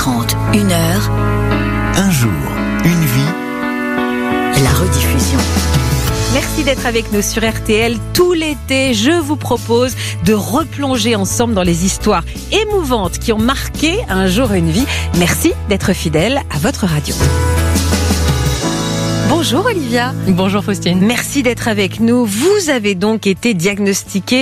20h30, 1h. Un jour, une vie. La rediffusion. Merci d'être avec nous sur RTL. Tout l'été, je vous propose de replonger ensemble dans les histoires émouvantes qui ont marqué un jour une vie. Merci d'être fidèle à votre radio. Bonjour Olivia. Bonjour Faustine. Merci d'être avec nous. Vous avez donc été diagnostiquée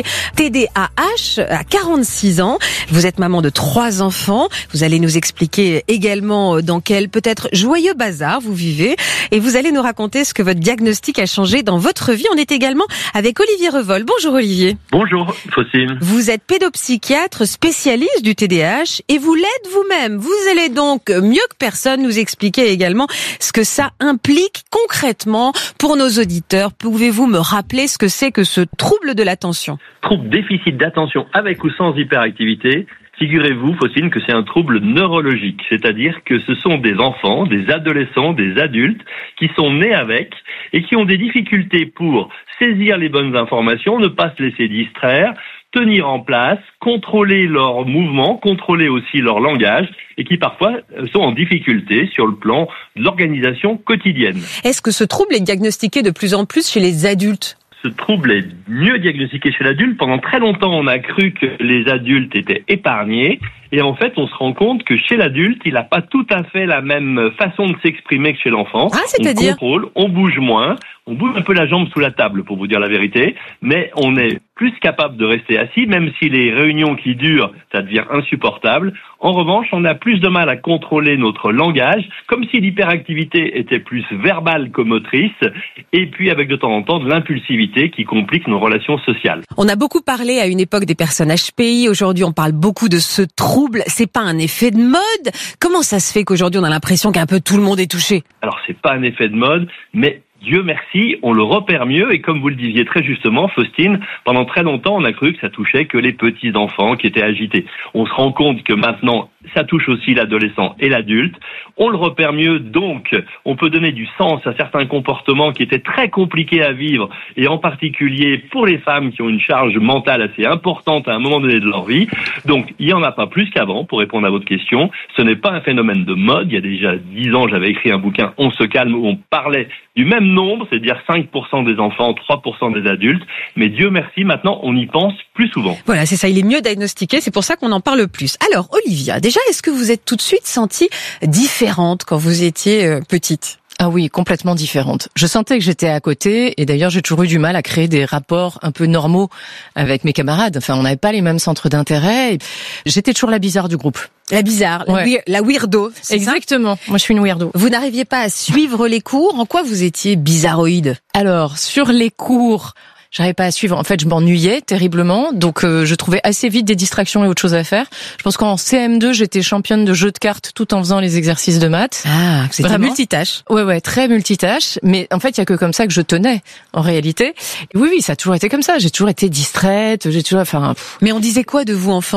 TDAH à 46 ans. Vous êtes maman de 3 enfants. Vous allez nous expliquer également dans quel peut-être joyeux bazar vous vivez. Et vous allez nous raconter ce que votre diagnostic a changé dans votre vie. On est également avec Olivier Revol. Bonjour Olivier. Bonjour Faustine. Vous êtes pédopsychiatre spécialiste du TDAH et vous l'êtes vous-même. Vous allez donc mieux que personne nous expliquer également ce que ça implique concrètement pour nos auditeurs. Pouvez-vous me rappeler ce que c'est que ce trouble de l'attention ? Trouble déficit d'attention avec ou sans hyperactivité. Figurez-vous, Faustine, que c'est un trouble neurologique, c'est-à-dire que ce sont des enfants, des adolescents, des adultes qui sont nés avec et qui ont des difficultés pour saisir les bonnes informations, ne pas se laisser distraire, tenir en place, contrôler leurs mouvements, contrôler aussi leur langage et qui parfois sont en difficulté sur le plan de l'organisation quotidienne. Est-ce que ce trouble est diagnostiqué de plus en plus chez les adultes ? Ce trouble est mieux diagnostiqué chez l'adulte. Pendant très longtemps, on a cru que les adultes étaient épargnés. Et en fait, on se rend compte que chez l'adulte, il n'a pas tout à fait la même façon de s'exprimer que chez l'enfant. Ah, c'est-à-dire ? On contrôle, on bouge moins, on bouge un peu la jambe sous la table, pour vous dire la vérité. Mais on est plus capable de rester assis, même si les réunions qui durent, ça devient insupportable. En revanche, on a plus de mal à contrôler notre langage, comme si l'hyperactivité était plus verbale que motrice, et puis avec de temps en temps de l'impulsivité qui complique nos relations sociales. On a beaucoup parlé à une époque des personnes HPI, aujourd'hui on parle beaucoup de ce trouble, c'est pas un effet de mode ? Comment ça se fait qu'aujourd'hui on a l'impression qu'un peu tout le monde est touché ? Alors c'est pas un effet de mode, mais Dieu merci, on le repère mieux et comme vous le disiez très justement, Faustine, pendant très longtemps, on a cru que ça touchait que les petits enfants qui étaient agités. On se rend compte que maintenant, ça touche aussi l'adolescent et l'adulte. On le repère mieux, donc on peut donner du sens à certains comportements qui étaient très compliqués à vivre et en particulier pour les femmes qui ont une charge mentale assez importante à un moment donné de leur vie. Donc il n'y en a pas plus qu'avant, pour répondre à votre question. Ce n'est pas un phénomène de mode. Il y a déjà 10 ans, j'avais écrit un bouquin « On se calme » où on parlait du même nombre, c'est-à-dire 5% des enfants, 3% des adultes. Mais Dieu merci, maintenant, on y pense plus souvent. Voilà, c'est ça, il est mieux diagnostiqué, c'est pour ça qu'on en parle plus. Alors, Olivia, déjà, est-ce que vous êtes tout de suite sentie différente quand vous étiez petite ? Ah oui, complètement différente. Je sentais que j'étais à côté et d'ailleurs j'ai toujours eu du mal à créer des rapports un peu normaux avec mes camarades. Enfin, on n'avait pas les mêmes centres d'intérêt. J'étais toujours la bizarre du groupe. La bizarre, ouais. la weirdo. Exactement. Moi, je suis une weirdo. Vous n'arriviez pas à suivre les cours. En quoi vous étiez bizarroïde ? Alors, sur les cours, j'arrivais pas à suivre. En fait, je m'ennuyais terriblement. Donc, je trouvais assez vite des distractions et autre chose à faire. Je pense qu'en CM2, j'étais championne de jeux de cartes tout en faisant les exercices de maths. Ah, c'était vraiment multitâche. Ouais, très multitâche. Mais en fait, il y a que comme ça que je tenais, en réalité. Et oui, ça a toujours été comme ça. J'ai toujours été distraite. J'ai toujours, Mais on disait quoi de vous, enfant ?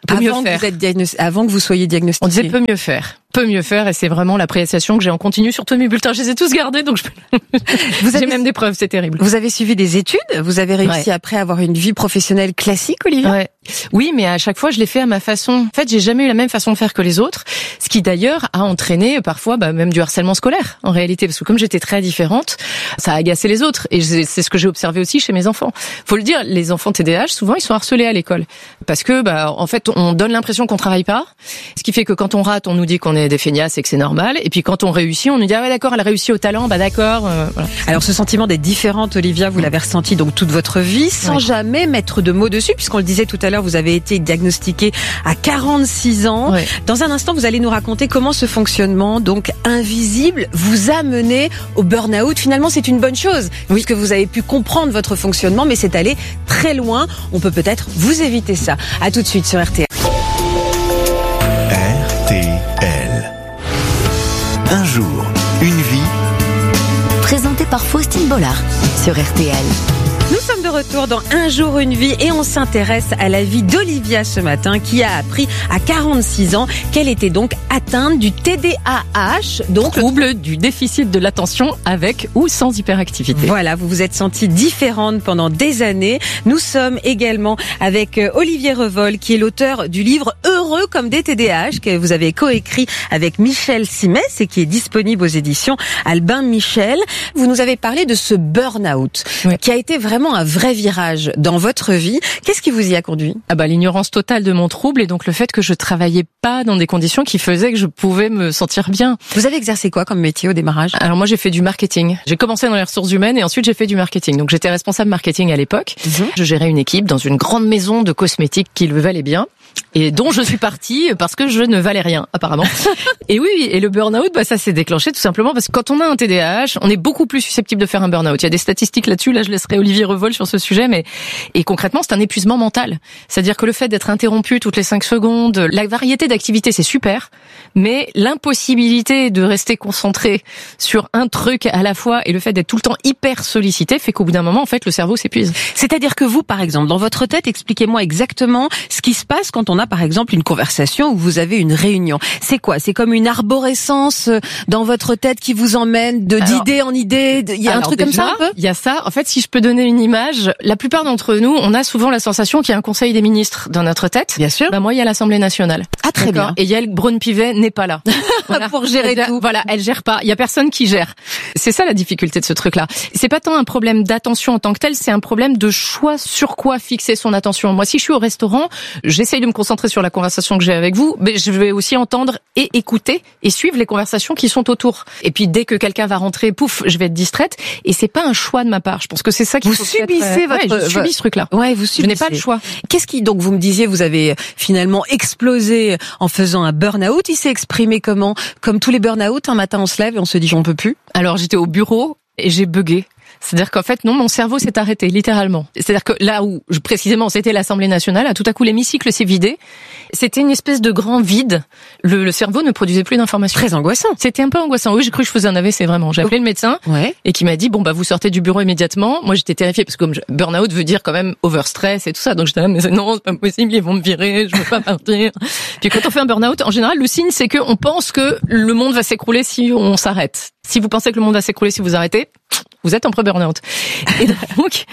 Avant que vous soyez diagnostiqué. On disait peut mieux faire, et c'est vraiment l'appréciation que j'ai en continu sur tous mes bulletins. Je les ai tous gardés, donc j'ai même des preuves, c'est terrible. Vous avez suivi des études, vous avez réussi après à avoir une vie professionnelle classique, Olivia ? Ouais. Oui, mais à chaque fois, je l'ai fait à ma façon. En fait, j'ai jamais eu la même façon de faire que les autres, ce qui d'ailleurs a entraîné parfois même du harcèlement scolaire, en réalité, parce que comme j'étais très différente, ça a agacé les autres, et c'est ce que j'ai observé aussi chez mes enfants. Faut le dire, les enfants TDAH, souvent, ils sont harcelés à l'école, parce que en fait, on donne l'impression qu'on travaille pas, ce qui fait que quand on rate, on nous dit qu'on est des feignasses et que c'est normal, et puis quand on réussit, on nous dit ah ouais d'accord, elle a réussi au talent, d'accord. Voilà. Alors ce sentiment d'être différente, Olivia, vous l'avez ressenti donc toute votre vie, sans jamais mettre de mots dessus, puisqu'on le disait tout à l'heure, vous avez été diagnostiquée à 46 ans. Ouais. Dans un instant, vous allez nous raconter comment ce fonctionnement, donc invisible, vous a mené au burn-out. Finalement, c'est une bonne chose, puisque vous avez pu comprendre votre fonctionnement, mais c'est allé très loin. On peut peut-être vous éviter ça. À tout de suite sur RTL. RTL. Un jour, une vie. Présenté par Faustine Bollard sur RTL. Nous sommes de retour dans Un jour une vie et on s'intéresse à la vie d'Olivia ce matin qui a appris à 46 ans qu'elle était donc atteinte du TDAH, donc trouble du déficit de l'attention avec ou sans hyperactivité. Voilà, vous vous êtes sentie différente pendant des années. Nous sommes également avec Olivier Revol qui est l'auteur du livre Heureux comme des TDAH que vous avez coécrit avec Michel Simès et qui est disponible aux éditions Albin Michel. Vous nous avez parlé de ce burn-out qui a été vraiment un vrai virage dans votre vie. Qu'est-ce qui vous y a conduit ? L'ignorance totale de mon trouble et donc le fait que je travaillais pas dans des conditions qui faisaient que je pouvais me sentir bien. Vous avez exercé quoi comme métier au démarrage ? Alors moi j'ai fait du marketing. J'ai commencé dans les ressources humaines et ensuite j'ai fait du marketing. Donc j'étais responsable marketing à l'époque. Je gérais une équipe dans une grande maison de cosmétiques qui le valait bien et dont je suis partie parce que je ne valais rien apparemment. Et oui, et le burn-out, ça s'est déclenché tout simplement parce que quand on a un TDAH, on est beaucoup plus susceptible de faire un burn-out. Il y a des statistiques là-dessus, là je laisserai Olivier Revol sur ce sujet, et concrètement c'est un épuisement mental. C'est-à-dire que le fait d'être interrompu toutes les 5 secondes, la variété d'activités c'est super, mais l'impossibilité de rester concentré sur un truc à la fois et le fait d'être tout le temps hyper sollicité fait qu'au bout d'un moment en fait le cerveau s'épuise. C'est-à-dire que vous par exemple, dans votre tête, expliquez-moi exactement ce qui se passe quand on a par exemple une conversation où vous avez une réunion. C'est quoi ? C'est comme une arborescence dans votre tête qui vous emmène d'idée en idée. Il y a un truc comme ça un peu ? Il y a ça. En fait, si je peux donner une image, la plupart d'entre nous, on a souvent la sensation qu'il y a un conseil des ministres dans notre tête. Bien sûr. Moi, il y a l'Assemblée nationale. Ah, très bien. Et Yael Braun-Pivet n'est pas là. Voilà. Pour gérer tout. Voilà, elle gère pas. Il y a personne qui gère. C'est ça la difficulté de ce truc-là. C'est pas tant un problème d'attention en tant que tel, c'est un problème de choix sur quoi fixer son attention. Moi, si je suis au restaurant, j'essaye de me concentrer sur la conversation que j'ai avec vous, mais je vais aussi entendre et écouter et suivre les conversations qui sont autour. Et puis dès que quelqu'un va rentrer, pouf, je vais être distraite. Et c'est pas un choix de ma part. Je pense que c'est ça qu'il faut. Vous subissez je subis ce truc-là. Ouais, vous subissez. Je n'ai pas le choix. Qu'est-ce qui, donc, vous me disiez, vous avez finalement explosé en faisant un burn-out. Il s'est exprimé comment ? Comme tous les burn-out, un matin on se lève et on se dit j'en peux plus. Alors j'étais au bureau et j'ai bugué. C'est-à-dire qu'en fait, non, mon cerveau s'est arrêté, littéralement. C'est-à-dire que là où, précisément, c'était l'Assemblée nationale, tout à coup, l'hémicycle s'est vidé. C'était une espèce de grand vide. Le cerveau ne produisait plus d'informations. Très angoissant. C'était un peu angoissant. Oui, j'ai cru que je faisais un AVC, vraiment. J'ai appelé le médecin et qui m'a dit, vous sortez du bureau immédiatement. Moi, j'étais terrifiée parce que comme burn-out veut dire quand même overstress et tout ça. Donc j'étais là, mais non, c'est pas possible, ils vont me virer, je veux pas partir. Puis quand on fait un burn-out, en général, le signe, c'est qu'on pense que le monde va s'écrouler si on s'arrête. Si vous pensez que le monde va s'écrouler si vous arrêtez, vous êtes en pré-burnout. Et donc,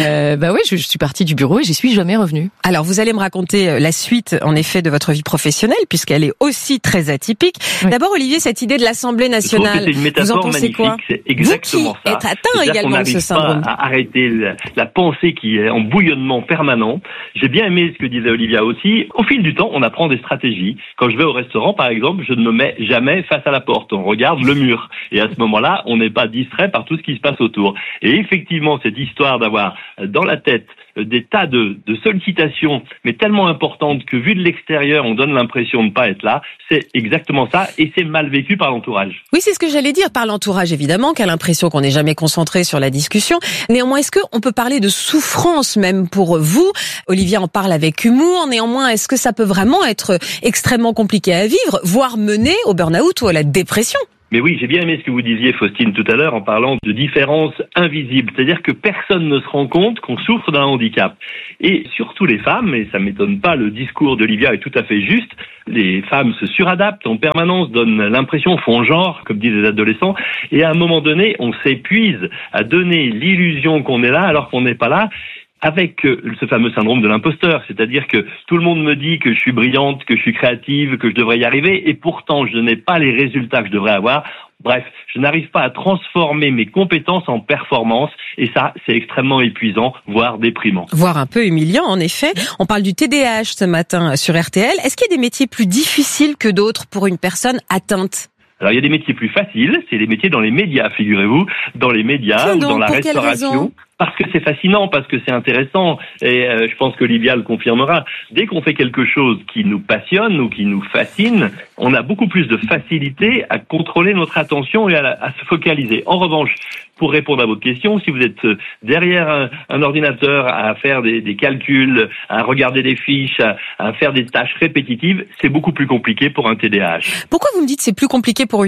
je suis partie du bureau et j'y suis jamais revenue. Alors, vous allez me raconter la suite, en effet, de votre vie professionnelle, puisqu'elle est aussi très atypique. Oui. D'abord, Olivier, cette idée de l'Assemblée nationale, c'est une métaphore vous en pensez magnifique. quoi ? C'est exactement vous qui êtes atteint également de ce syndrome. À arrêter la pensée qui est en bouillonnement permanent. J'ai bien aimé ce que disait Olivia aussi. Au fil du temps, on apprend des stratégies. Quand je vais au restaurant, par exemple, je ne me mets jamais face à la porte. On regarde le mur. Et à ce moment-là, on n'est pas distrait par tout ce qui se passe autour. Et effectivement, cette histoire d'avoir dans la tête des tas de sollicitations, mais tellement importantes que vu de l'extérieur, on donne l'impression de ne pas être là, c'est exactement ça, et c'est mal vécu par l'entourage. Oui, c'est ce que j'allais dire, par l'entourage évidemment, qui a l'impression qu'on n'est jamais concentré sur la discussion. Néanmoins, est-ce qu'on peut parler de souffrance même pour vous ? Olivia en parle avec humour, néanmoins, est-ce que ça peut vraiment être extrêmement compliqué à vivre, voire mener au burn-out ou à la dépression ? Mais oui, j'ai bien aimé ce que vous disiez, Faustine, tout à l'heure, en parlant de différences invisibles. C'est-à-dire que personne ne se rend compte qu'on souffre d'un handicap. Et surtout les femmes, et ça m'étonne pas, le discours d'Olivia est tout à fait juste, les femmes se suradaptent en permanence, donnent l'impression, font genre, comme disent les adolescents, et à un moment donné, on s'épuise à donner l'illusion qu'on est là alors qu'on n'est pas là. Avec ce fameux syndrome de l'imposteur, c'est-à-dire que tout le monde me dit que je suis brillante, que je suis créative, que je devrais y arriver, et pourtant je n'ai pas les résultats que je devrais avoir. Bref, je n'arrive pas à transformer mes compétences en performance, et ça, c'est extrêmement épuisant, voire déprimant. Voire un peu humiliant, en effet. On parle du TDAH ce matin sur RTL. Est-ce qu'il y a des métiers plus difficiles que d'autres pour une personne atteinte ? Alors, il y a des métiers plus faciles, c'est les métiers dans les médias, figurez-vous, dans les médias ou dans la restauration. Parce que c'est fascinant, parce que c'est intéressant, et je pense qu'Olivia le confirmera. Dès qu'on fait quelque chose qui nous passionne ou qui nous fascine, on a beaucoup plus de facilité à contrôler notre attention et à se focaliser. En revanche, pour répondre à votre question, si vous êtes derrière un ordinateur à faire des calculs, à regarder des fiches, à faire des tâches répétitives, c'est beaucoup plus compliqué pour un TDAH. Pourquoi vous me dites que c'est plus compliqué pour une femme ?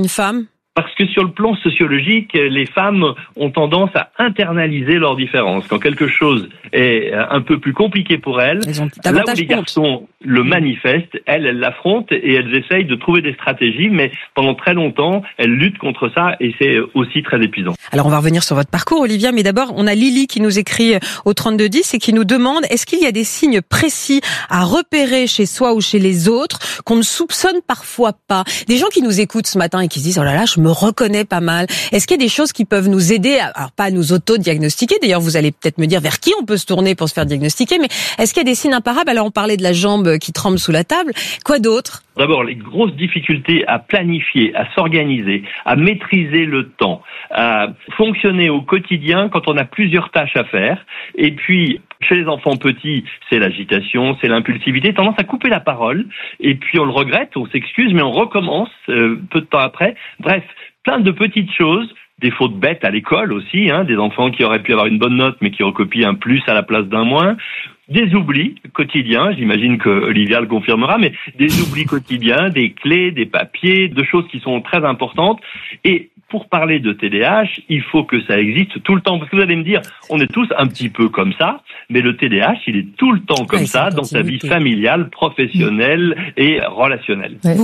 Parce que sur le plan sociologique, les femmes ont tendance à internaliser leurs différences. Quand quelque chose est un peu plus compliqué pour elles, là où les garçons le manifestent, elles l'affrontent et elles essayent de trouver des stratégies, mais pendant très longtemps, elles luttent contre ça et c'est aussi très épuisant. Alors on va revenir sur votre parcours, Olivia, mais d'abord on a Lily qui nous écrit au 3210 et qui nous demande est-ce qu'il y a des signes précis à repérer chez soi ou chez les autres qu'on ne soupçonne parfois pas? Des gens qui nous écoutent ce matin et qui se disent oh là là, je me reconnais pas mal. Est-ce qu'il y a des choses qui peuvent nous aider, alors pas à nous auto-diagnostiquer, d'ailleurs vous allez peut-être me dire vers qui on peut se tourner pour se faire diagnostiquer, mais est-ce qu'il y a des signes imparables? Alors on parlait de la jambe qui tremble sous la table, quoi d'autre? D'abord, les grosses difficultés à planifier, à s'organiser, à maîtriser le temps, à fonctionner au quotidien quand on a plusieurs tâches à faire. Et puis, chez les enfants petits, c'est l'agitation, c'est l'impulsivité, tendance à couper la parole. Et puis, on le regrette, on s'excuse, mais on recommence peu de temps après. Bref, plein de petites choses. Des fautes bêtes à l'école aussi, des enfants qui auraient pu avoir une bonne note mais qui recopient un plus à la place d'un moins. Des oublis quotidiens, j'imagine que Olivia le confirmera, mais des oublis quotidiens, des clés, des papiers, de choses qui sont très importantes. Et pour parler de TDAH, il faut que ça existe tout le temps. Parce que vous allez me dire, on est tous un petit peu comme ça, mais le TDAH, il est tout le temps comme ça, dans sa vie familiale, professionnelle et relationnelle. Ouais.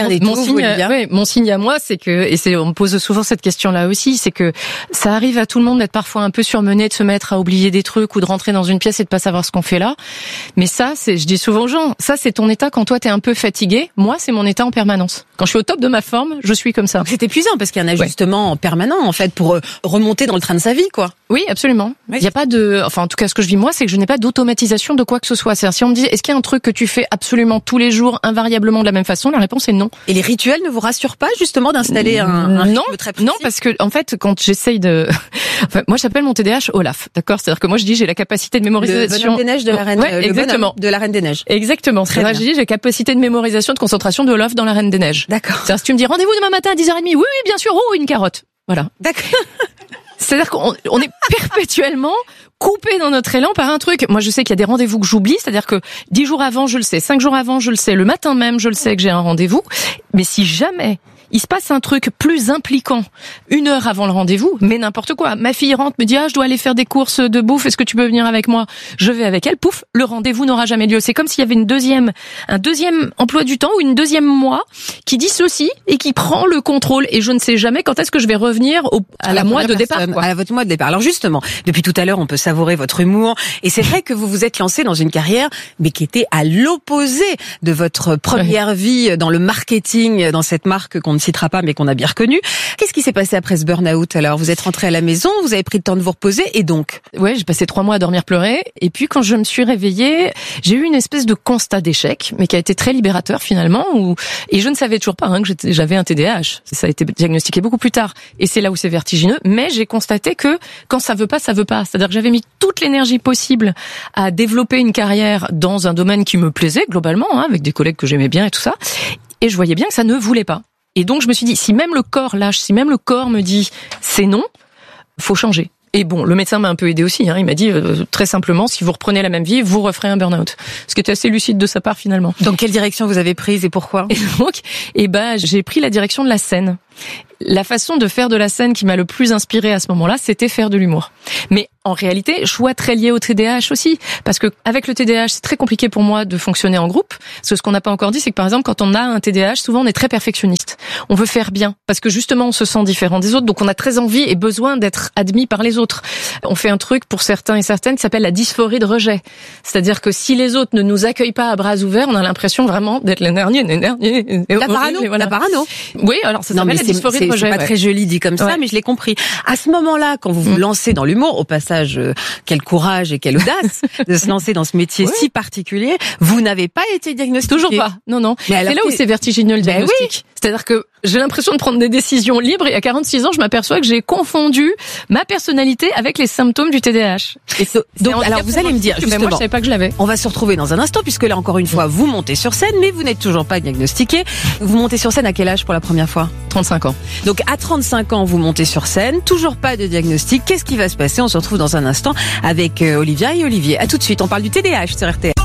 Mon signe à moi, c'est que, on me pose souvent cette question-là aussi, c'est que ça arrive à tout le monde d'être parfois un peu surmené, de se mettre à oublier des trucs ou de rentrer dans une pièce et de pas savoir ce qu'on fait là. Mais ça, je dis souvent aux gens, ça c'est ton état quand toi t'es un peu fatigué. Moi, c'est mon état en permanence. Quand je suis au top de ma forme, je suis comme ça. C'est épuisant parce qu'il y a un ajustement permanent en fait pour remonter dans le train de sa vie, quoi. Oui, absolument. Il y a pas en tout cas, ce que je vis moi, c'est que je n'ai pas d'automatisation de quoi que ce soit. C'est-à-dire, si on me dit, est-ce qu'il y a un truc que tu fais absolument tous les jours, invariablement de la même façon, la réponse est non. Et les rituels ne vous rassurent pas justement d'installer un rythme très précis? Non, parce que en fait, quand j'essaye moi, j'appelle mon TDAH Olaf, d'accord? C'est-à-dire que moi, je dis, j'ai la capacité de mémorisation. Le bonhomme des neiges de la reine. Exactement. De la Reine des Neiges. Exactement. C'est-à-dire, je dis, j'ai la capacité de mémorisation, de concentration de Olaf dans la Reine des Neiges. D'accord. C'est-à-dire, si tu me dis rendez-vous demain matin à 10h30, oui, bien sûr, une carotte. Voilà. D'accord. C'est-à-dire qu'on est perpétuellement coupé dans notre élan par un truc. Moi, je sais qu'il y a des rendez-vous que j'oublie, c'est-à-dire que 10 jours avant, je le sais, 5 jours avant, je le sais, le matin même, je le sais que j'ai un rendez-vous. Mais si jamais il se passe un truc plus impliquant 1 heure avant le rendez-vous, mais n'importe quoi. Ma fille rentre, me dit je dois aller faire des courses de bouffe, est-ce que tu peux venir avec moi? Je vais avec elle, pouf, le rendez-vous n'aura jamais lieu. C'est comme s'il y avait un deuxième emploi du temps ou une deuxième moi qui dissocie et qui prend le contrôle. Et je ne sais jamais quand est-ce que je vais revenir à la moi de départ. À votre moi de départ. Alors justement, depuis tout à l'heure, on peut savourer votre humour. Et c'est vrai que vous vous êtes lancé dans une carrière, mais qui était à l'opposé de votre première vie dans le marketing, dans cette marque qu'on ne citera pas, mais qu'on a bien reconnue. Qu'est-ce qui s'est passé après ce burn-out? Alors, vous êtes rentré à la maison, vous avez pris le temps de vous reposer, et donc? Ouais, j'ai passé 3 mois à dormir, pleurer. Et puis, quand je me suis réveillée, j'ai eu une espèce de constat d'échec, mais qui a été très libérateur, finalement, et je ne savais toujours pas, que j'avais un TDAH. Ça a été diagnostiqué beaucoup plus tard. Et c'est là où c'est vertigineux. Mais j'ai constaté que quand ça veut pas, ça veut pas. C'est-à-dire que j'avais mis toute l'énergie possible à développer une carrière dans un domaine qui me plaisait, globalement, avec des collègues que j'aimais bien et tout ça. Et je voyais bien que ça ne voulait pas. Et donc, je me suis dit, si même le corps lâche, si même le corps me dit c'est non, faut changer. Et bon, le médecin m'a un peu aidé aussi. Il m'a dit très simplement, si vous reprenez la même vie, vous referez un burn-out. Ce qui était assez lucide de sa part finalement. Dans quelle direction vous avez prise et pourquoi? Et donc, j'ai pris la direction de la scène. La façon de faire de la scène qui m'a le plus inspirée à ce moment-là, c'était faire de l'humour. Mais en réalité, choix très lié au TDAH aussi, parce que avec le TDAH, c'est très compliqué pour moi de fonctionner en groupe. Parce que ce qu'on n'a pas encore dit, c'est que par exemple, quand on a un TDAH, souvent on est très perfectionniste. On veut faire bien, parce que justement, on se sent différent des autres, donc on a très envie et besoin d'être admis par les autres. On fait un truc pour certains et certaines qui s'appelle la dysphorie de rejet. C'est-à-dire que si les autres ne nous accueillent pas à bras ouverts, on a l'impression vraiment d'être les derniers. La parano. Oui, alors ça s'appelle la dysphorie de rejet. C'est pas très joli dit comme ça, mais je l'ai compris. À ce moment-là, quand vous vous lancez dans l'humour, au passage, quel courage et quelle audace de se lancer dans ce métier si particulier, vous n'avez pas été diagnostiqué. Toujours pas. Non. Mais c'est là où c'est vertigineux le diagnostic. Oui. C'est-à-dire que j'ai l'impression de prendre des décisions libres et à 46 ans, je m'aperçois que j'ai confondu ma personnalité avec les symptômes du TDAH. Donc, alors vous allez me dire, justement, moi, je savais pas que je l'avais. On va se retrouver dans un instant, puisque là, encore une fois, vous montez sur scène, mais vous n'êtes toujours pas diagnostiqué. Vous montez sur scène à quel âge pour la première fois? 35 ans. Donc, à 35 ans, vous montez sur scène, toujours pas de diagnostic. Qu'est-ce qui va se passer? On se retrouve dans un instant avec Olivia et Olivier. À tout de suite, on parle du TDAH sur RTL.